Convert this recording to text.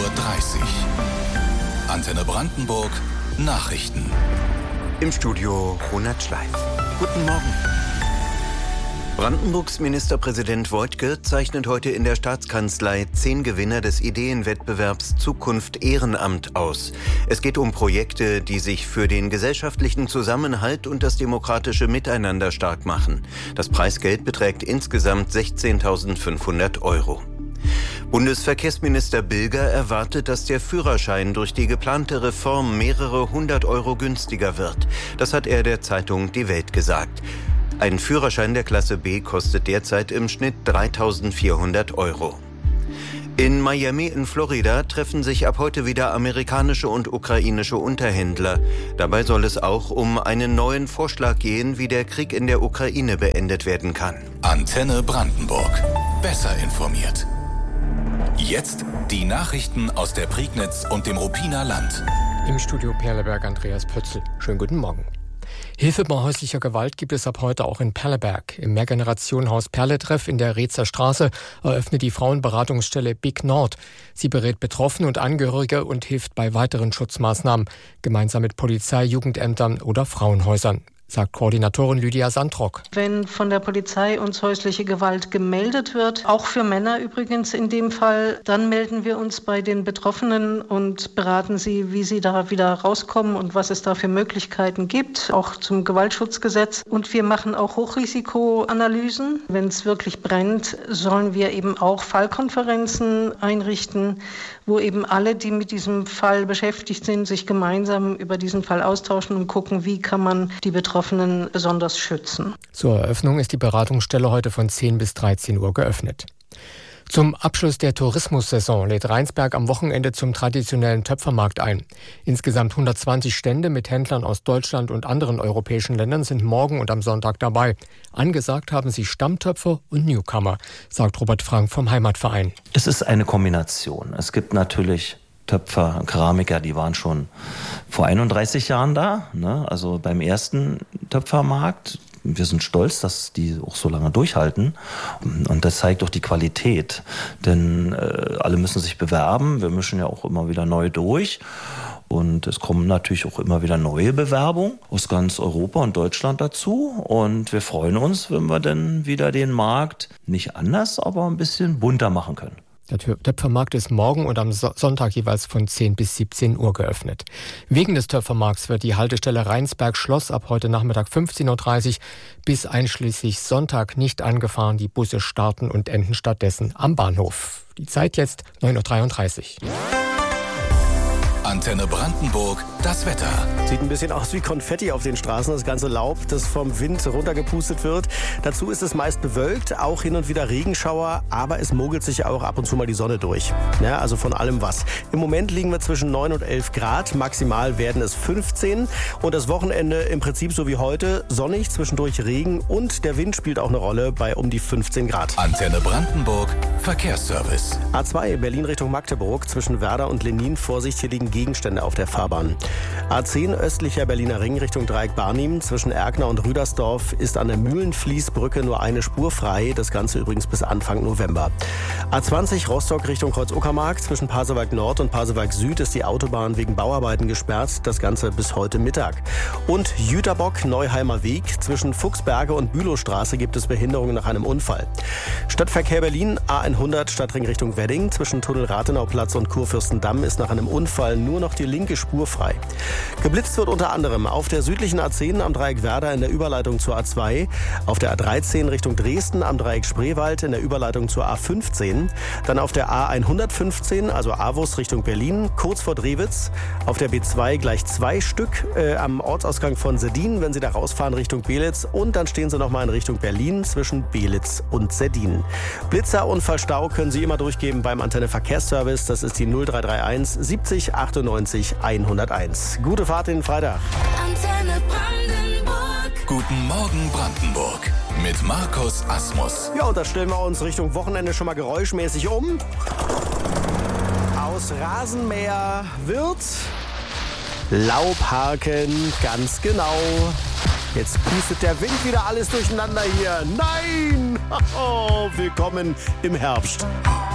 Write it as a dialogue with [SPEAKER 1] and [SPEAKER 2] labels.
[SPEAKER 1] Antenne Brandenburg Nachrichten.
[SPEAKER 2] Im Studio Ronald Schleif. Guten Morgen. Brandenburgs Ministerpräsident Woidke zeichnet heute in der Staatskanzlei 10 Gewinner des Ideenwettbewerbs Zukunft Ehrenamt aus. Es geht um Projekte, die sich für den gesellschaftlichen Zusammenhalt und das demokratische Miteinander stark machen. Das Preisgeld beträgt insgesamt 16.500 €. Bundesverkehrsminister Bilger erwartet, dass der Führerschein durch die geplante Reform mehrere 100 € günstiger wird. Das hat er der Zeitung Die Welt gesagt. Ein Führerschein der Klasse B kostet derzeit im Schnitt 3.400 €. In Miami in Florida treffen sich ab heute wieder amerikanische und ukrainische Unterhändler. Dabei soll es auch um einen neuen Vorschlag gehen, wie der Krieg in der Ukraine beendet werden kann.
[SPEAKER 1] Antenne Brandenburg. Besser informiert. Jetzt die Nachrichten aus der Prignitz und dem Ruppiner Land.
[SPEAKER 3] Im Studio Perleberg Andreas Pötzl. Schönen guten Morgen. Hilfe bei häuslicher Gewalt gibt es ab heute auch in Perleberg. Im Mehrgenerationenhaus Perletreff in der Reetzer Straße eröffnet die Frauenberatungsstelle Big Nord. Sie berät Betroffene und Angehörige und hilft bei weiteren Schutzmaßnahmen, gemeinsam mit Polizei, Jugendämtern oder Frauenhäusern, sagt Koordinatorin Lydia Sandrock.
[SPEAKER 4] Wenn von der Polizei uns häusliche Gewalt gemeldet wird, auch für Männer übrigens in dem Fall, dann melden wir uns bei den Betroffenen und beraten sie, wie sie da wieder rauskommen und was es da für Möglichkeiten gibt, auch zum Gewaltschutzgesetz. Und wir machen auch Hochrisikoanalysen. Wenn es wirklich brennt, sollen wir eben auch Fallkonferenzen einrichten, wo eben alle, die mit diesem Fall beschäftigt sind, sich gemeinsam über diesen Fall austauschen und gucken, wie kann man die Betroffenen besonders schützen.
[SPEAKER 3] Zur Eröffnung ist die Beratungsstelle heute von 10 bis 13 Uhr geöffnet. Zum Abschluss der Tourismussaison lädt Rheinsberg am Wochenende zum traditionellen Töpfermarkt ein. Insgesamt 120 Stände mit Händlern aus Deutschland und anderen europäischen Ländern sind morgen und am Sonntag dabei. Angesagt haben sie Stammtöpfer und Newcomer, sagt Robert Frank vom Heimatverein.
[SPEAKER 5] Es ist eine Kombination. Es gibt natürlich Töpfer, Keramiker, die waren schon vor 31 Jahren da, ne? Also beim ersten Töpfermarkt. Wir sind stolz, dass die auch so lange durchhalten. Und das zeigt auch die Qualität. Denn alle müssen sich bewerben. Wir mischen ja auch immer wieder neu durch. Und es kommen natürlich auch immer wieder neue Bewerbungen aus ganz Europa und Deutschland dazu. Und wir freuen uns, wenn wir dann wieder den Markt nicht anders, aber ein bisschen bunter machen können.
[SPEAKER 3] Der Töpfermarkt ist morgen und am Sonntag jeweils von 10 bis 17 Uhr geöffnet. Wegen des Töpfermarkts wird die Haltestelle Rheinsberg-Schloss ab heute Nachmittag 15.30 Uhr bis einschließlich Sonntag nicht angefahren. Die Busse starten und enden stattdessen am Bahnhof. Die Zeit jetzt 9.33 Uhr.
[SPEAKER 1] Antenne Brandenburg, das Wetter.
[SPEAKER 6] Sieht ein bisschen aus wie Konfetti auf den Straßen, das ganze Laub, das vom Wind runtergepustet wird. Dazu ist es meist bewölkt, auch hin und wieder Regenschauer, aber es mogelt sich auch ab und zu mal die Sonne durch. Ja, also von allem was. Im Moment liegen wir zwischen 9 und 11 Grad, maximal werden es 15. Und das Wochenende im Prinzip so wie heute, sonnig, zwischendurch Regen und der Wind spielt auch eine Rolle bei um die 15 Grad.
[SPEAKER 1] Antenne Brandenburg, Verkehrsservice.
[SPEAKER 6] A2 Berlin Richtung Magdeburg, zwischen Werder und Lenin, Vorsicht, hier liegen Gegenstände auf der Fahrbahn. A10 östlicher Berliner Ring Richtung Dreieck Barnim, zwischen Erkner und Rüdersdorf ist an der Mühlenfließbrücke nur eine Spur frei, das Ganze übrigens bis Anfang November. A20 Rostock Richtung Kreuz-Uckermark, zwischen Pasewalk Nord und Pasewalk Süd ist die Autobahn wegen Bauarbeiten gesperrt, das Ganze bis heute Mittag. Und Jüterbock Neuheimer Weg, zwischen Fuchsberge und Bülowstraße gibt es Behinderungen nach einem Unfall. Stadtverkehr Berlin, A100 Stadtring Richtung Wedding, zwischen Tunnel Rathenauplatz und Kurfürstendamm ist nach einem Unfall nur noch die linke Spur frei. Geblitzt wird unter anderem auf der südlichen A10 am Dreieck Werder in der Überleitung zur A2, auf der A13 Richtung Dresden am Dreieck Spreewald in der Überleitung zur A15, dann auf der A115, also Avus Richtung Berlin, kurz vor Drewitz, auf der B2 gleich 2 Stück am Ortsausgang von Seddin, wenn Sie da rausfahren Richtung Belitz und dann stehen Sie nochmal in Richtung Berlin zwischen Belitz und Seddin. Blitzer und Verstau können Sie immer durchgeben beim Antenne Verkehrsservice, das ist die 0331 70 98 101. Gute Fahrt in den Freitag.
[SPEAKER 1] Antenne Brandenburg. Guten Morgen Brandenburg mit Markus Asmus.
[SPEAKER 6] Ja, und da stellen wir uns Richtung Wochenende schon mal geräuschmäßig um. Aus Rasenmäher wird Laubharken, ganz genau. Jetzt pustet der Wind wieder alles durcheinander hier. Nein! Willkommen im Herbst.